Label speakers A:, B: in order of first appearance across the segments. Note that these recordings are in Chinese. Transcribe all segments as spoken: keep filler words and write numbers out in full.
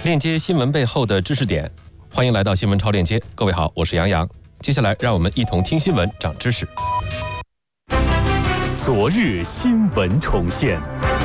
A: 链接新闻背后的知识点，欢迎来到新闻超链接。各位好，我是杨洋。接下来让我们一同听新闻，长知识。
B: 昨日新闻重现，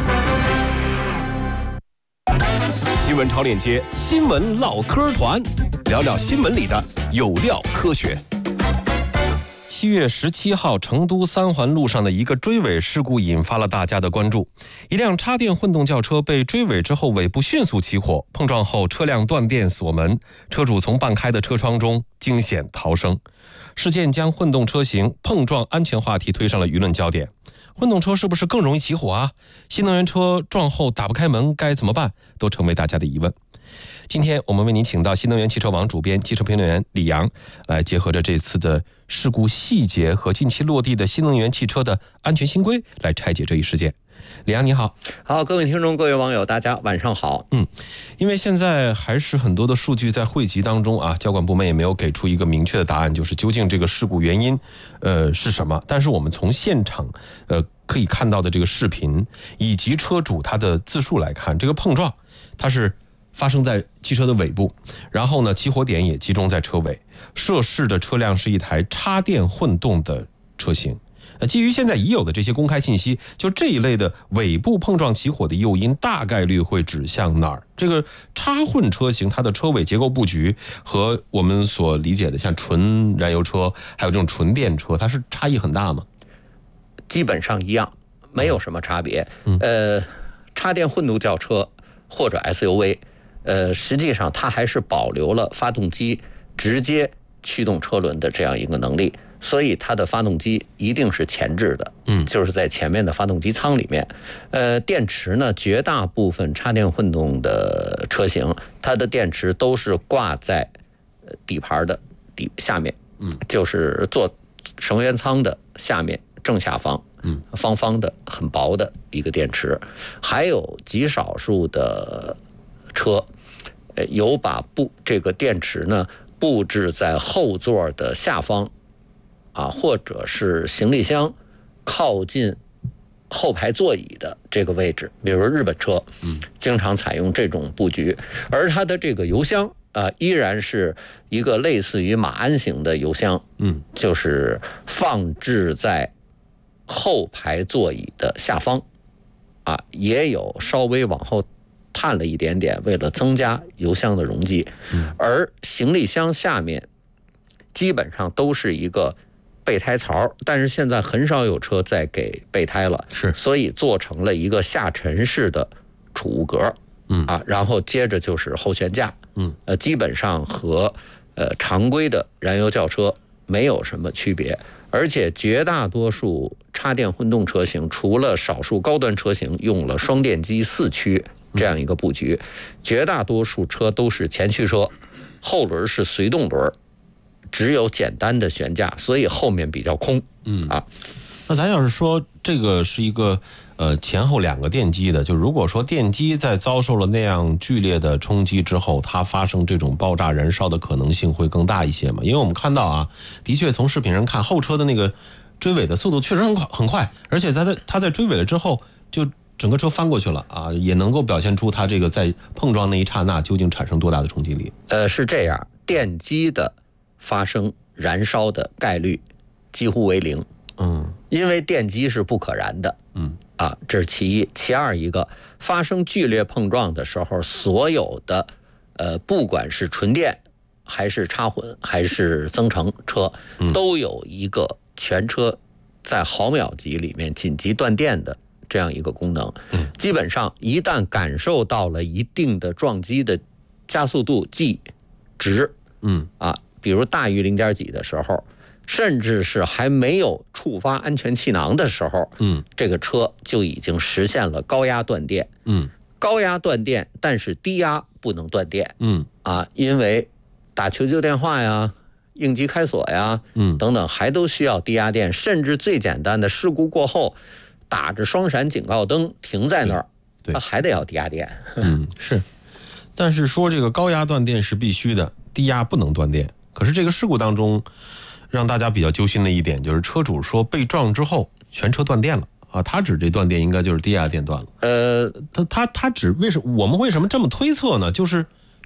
A: 新闻超链接，新闻唠嗑团，聊聊新闻里的有料科学。七月十七号，成都三环路上的一个追尾事故引发了大家的关注。一辆插电混动轿车被追尾之后，尾部迅速起火，碰撞后车辆断电锁门，车主从半开的车窗中惊险逃生。事件将混动车型碰撞安全话题推上了舆论焦点。混动车是不是更容易起火啊？新能源车撞后打不开门该怎么办？都成为大家的疑问。今天我们为您请到新能源汽车网主编、汽车评论员李阳，来结合着这次的事故细节和近期落地的新能源汽车的安全新规，来拆解这一事件。李阳你好。
C: 好，各位听众各位网友大家晚上好。
A: 嗯，因为现在还是很多的数据在汇集当中啊，交管部门也没有给出一个明确的答案，就是究竟这个事故原因呃是什么。但是我们从现场呃可以看到的这个视频以及车主他的自述来看，这个碰撞它是发生在汽车的尾部，然后呢起火点也集中在车尾，涉事的车辆是一台插电混动的车型。呃，基于现在已有的这些公开信息，就这一类的尾部碰撞起火的诱因大概率会指向哪儿？这个插混车型它的车尾结构布局和我们所理解的像纯燃油车还有这种纯电车，它是差异很大吗？
C: 基本上一样，没有什么差别。嗯、呃，插电混动轿车或者 S U V， 呃，实际上它还是保留了发动机直接驱动车轮的这样一个能力。所以它的发动机一定是前置的，嗯，就是在前面的发动机舱里面。呃，电池呢，绝大部分插电混动的车型，它的电池都是挂在底盘的底下面，嗯，就是做绳员舱的下面正下方，嗯，方方的很薄的一个电池。还有极少数的车，呃，有把布这个电池呢布置在后座的下方。啊，或者是行李箱靠近后排座椅的这个位置，比如日本车，嗯，经常采用这种布局。而它的这个油箱啊，依然是一个类似于马鞍型的油箱，嗯，就是放置在后排座椅的下方，啊，也有稍微往后探了一点点，为了增加油箱的容积。嗯，而行李箱下面基本上都是一个备胎槽，但是现在很少有车再给备胎了，
A: 是，
C: 所以做成了一个下沉式的储物格，嗯啊，然后接着就是后悬架，嗯，呃，基本上和呃常规的燃油轿车没有什么区别，而且绝大多数插电混动车型，除了少数高端车型用了双电机四驱这样一个布局，绝大多数车都是前驱车，后轮是随动轮。只有简单的悬架，所以后面比较空。嗯啊，
A: 那咱要是说这个是一个呃前后两个电机的，就如果说电机在遭受了那样剧烈的冲击之后，它发生这种爆炸燃烧的可能性会更大一些嘛？因为我们看到啊，的确从视频上看，后车的那个追尾的速度确实很快很快，而且它在它在追尾了之后，就整个车翻过去了啊，也能够表现出它这个在碰撞那一刹那究竟产生多大的冲击力。
C: 呃，是这样，电机的发生燃烧的概率几乎为零，嗯，因为电机是不可燃的，嗯啊，这是其一。其二一个，发生剧烈碰撞的时候，所有的呃，不管是纯电还是插混还是增程车，都有一个全车在毫秒级里面紧急断电的这样一个功能。嗯，基本上一旦感受到了一定的撞击的加速度 G 值，嗯啊。比如大于零点几的时候，甚至是还没有触发安全气囊的时候，嗯，这个车就已经实现了高压断电，嗯，高压断电，但是低压不能断电，嗯啊，因为打求救电话呀、应急开锁呀，嗯等等，还都需要低压电，甚至最简单的事故过后，打着双闪警告灯停在那儿，它还得要低压电，
A: 嗯是，但是说这个高压断电是必须的，低压不能断电。可是这个事故当中，让大家比较揪心的一点就是车主说被撞之后全车断电了啊，他指这断电应该就是低压电断了。呃，他他他指为什么我们为什么这么推测呢？就是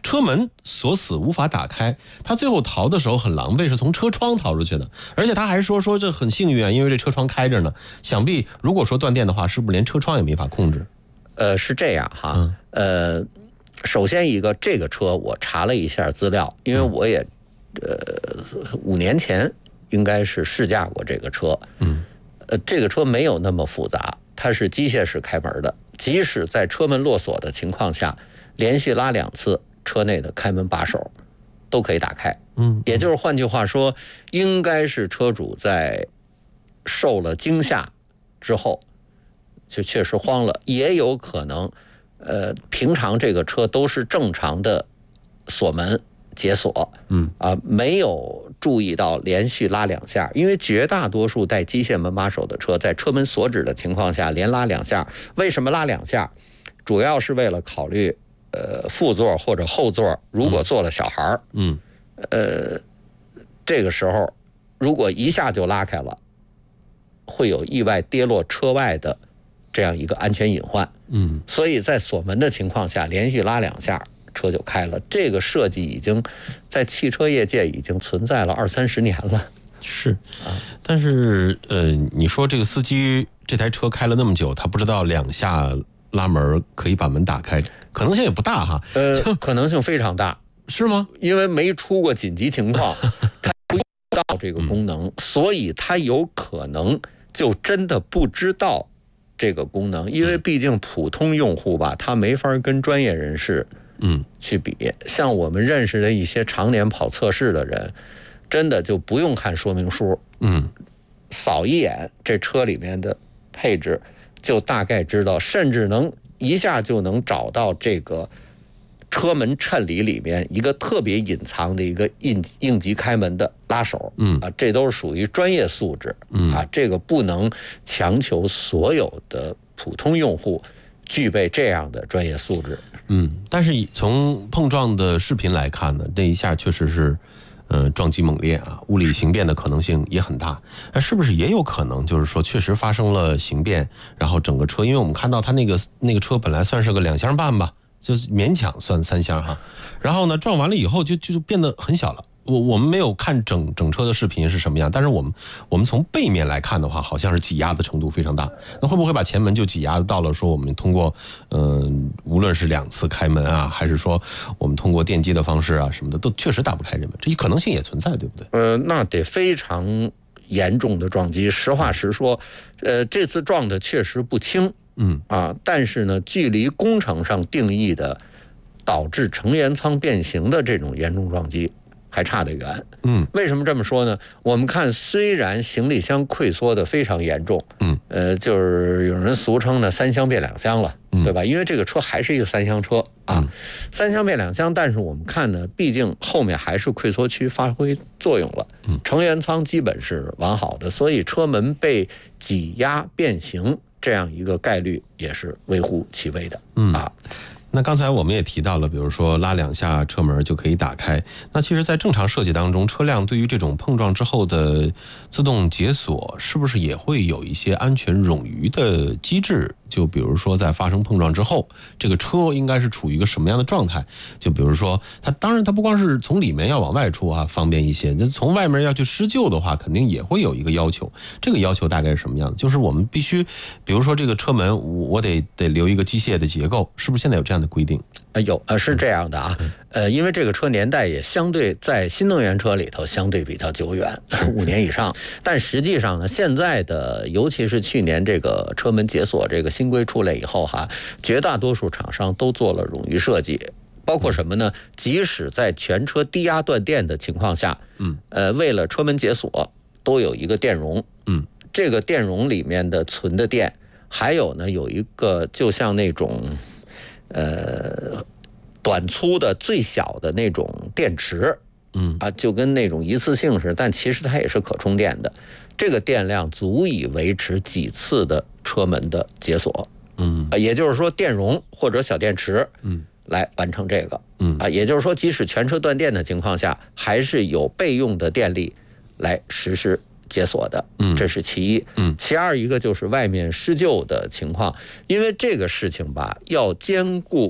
A: 车门锁死无法打开，他最后逃的时候很狼狈，是从车窗逃出去的，而且他还说说这很幸运啊，因为这车窗开着呢。想必如果说断电的话，是不是连车窗也没法控制？
C: 呃，是这样哈，嗯、呃，首先一个这个车我查了一下资料，因为我也呃五年前应该是试驾过这个车，嗯，呃，这个车没有那么复杂，它是机械式开门的，即使在车门落锁的情况下，连续拉两次，车内的开门把手都可以打开。嗯，也就是换句话说，应该是车主在受了惊吓之后，就确实慌了，也有可能，呃，平常这个车都是正常的锁门解锁，嗯啊，没有注意到连续拉两下，因为绝大多数带机械门把手的车，在车门锁止的情况下连拉两下。为什么拉两下？主要是为了考虑，呃，副座或者后座如果坐了小孩嗯，呃，这个时候如果一下就拉开了，会有意外跌落车外的这样一个安全隐患。嗯，所以在锁门的情况下，连续拉两下，车就开了。这个设计已经在汽车业界已经存在了二三十年了。
A: 是，但是呃，你说这个司机这台车开了那么久，他不知道两下拉门可以把门打开，可能性也不大哈。
C: 呃，可能性非常大，
A: 是吗？
C: 因为没出过紧急情况，他不知道这个功能，嗯、所以他有可能就真的不知道这个功能，因为毕竟普通用户吧，他没法跟专业人士。嗯，去比，像我们认识的一些常年跑测试的人，真的就不用看说明书，嗯，扫一眼这车里面的配置，就大概知道，甚至能一下就能找到这个车门衬里里面一个特别隐藏的一个应应急开门的拉手，嗯啊，这都是属于专业素质，嗯啊，这个不能强求所有的普通用户具备这样的专业素质。
A: 嗯，但是从碰撞的视频来看呢，这一下确实是，呃，撞击猛烈啊，物理形变的可能性也很大。那是不是也有可能，就是说确实发生了形变，然后整个车，因为我们看到它那个那个车本来算是个两厢半吧，就是勉强算三厢哈，然后呢撞完了以后就就变得很小了。我我们没有看整整车的视频是什么样，但是我们我们从背面来看的话，好像是挤压的程度非常大。那会不会把前门就挤压到了说我们通过嗯、呃，无论是两次开门啊，还是说我们通过电机的方式啊什么的，都确实打不开这门，这一可能性也存在，对不对？
C: 呃，那得非常严重的撞击。实话实说，呃，这次撞的确实不轻，嗯啊，但是呢，距离工程上定义的导致成员舱变形的这种严重撞击还差得远。嗯，为什么这么说呢？我们看，虽然行李箱溃缩的非常严重，嗯，呃，就是有人俗称呢三厢变两厢了，对吧？因为这个车还是一个三厢车啊，嗯、三厢变两厢，但是我们看呢，毕竟后面还是溃缩区发挥作用了，嗯，成员舱基本是完好的，所以车门被挤压变形这样一个概率也是微乎其微的，嗯啊。
A: 那刚才我们也提到了，比如说拉两下车门就可以打开。那其实在正常设计当中，车辆对于这种碰撞之后的自动解锁，是不是也会有一些安全冗余的机制？就比如说在发生碰撞之后，这个车应该是处于一个什么样的状态？就比如说它，当然它不光是从里面要往外出啊，方便一些，那从外面要去施救的话，肯定也会有一个要求。这个要求大概是什么样的？就是我们必须，比如说这个车门，我得得留一个机械的结构，是不是现在有这样的规定？
C: 呃，有，呃，是这样的啊，呃，因为这个车年代也相对在新能源车里头相对比较久远，五年以上。但实际上呢，现在的尤其是去年这个车门解锁这个新规出来以后哈，绝大多数厂商都做了冗余设计，包括什么呢？即使在全车低压断电的情况下，嗯，呃，为了车门解锁，都有一个电容，嗯，这个电容里面的存的电，还有呢，有一个就像那种。呃，短粗的最小的那种电池，嗯啊，就跟那种一次性似的，但其实它也是可充电的。这个电量足以维持几次的车门的解锁，嗯啊，也就是说电容或者小电池，嗯，来完成这个，嗯啊，也就是说即使全车断电的情况下，还是有备用的电力来实施解锁的，嗯，这是其一，嗯，其二一个就是外面施救的情况，因为这个事情吧，要兼顾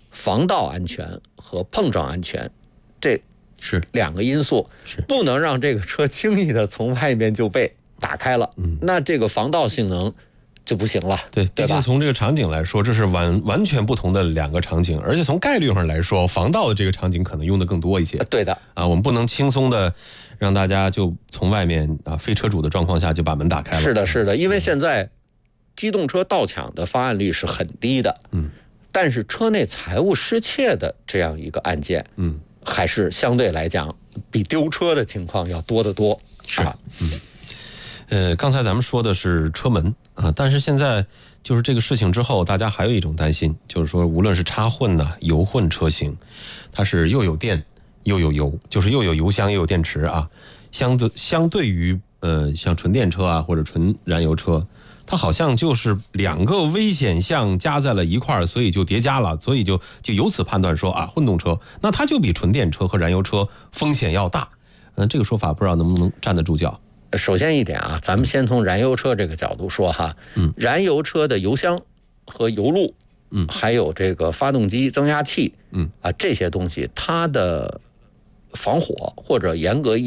C: 防盗安全和碰撞安全这
A: 是
C: 两个因素，
A: 是
C: 不能让这个车轻易的从外面就被打开了，嗯，那这个防盗性能就不行了。
A: 对，
C: 对吧？
A: 毕竟从这个场景来说，这是完完全不同的两个场景，而且从概率上来说，防盗的这个场景可能用的更多一些。
C: 对的
A: 啊，我们不能轻松的让大家就从外面啊非车主的状况下就把门打开了。
C: 是的，是的，因为现在机动车盗抢的发案率是很低的，
A: 嗯，但
C: 是车内财物失窃的这样一个案件，
A: 嗯，
C: 还是相对来讲比丢车的情况要多得多。
A: 是，嗯。呃，刚才咱们说的是车门啊，但是现在就是这个事情之后，大家还有一种担心，就是说无论是插混呐、油混车型，它是又有电又有油，就是又有油箱又有电池啊。相对相对于呃像纯电车啊或者纯燃油车，它好像就是两个危险项加在了一块儿，所以就叠加了，所以就就由此判断说啊，混动车那它就比纯电车和燃油车风险要大。嗯、呃，这个说法不知道能不能站得住脚。
C: 首先一点啊，咱们先从燃油车这个角度说哈，嗯，燃油车的油箱和油路，嗯，还有这个发动机增压器，嗯啊这些东西，它的防火或者严格意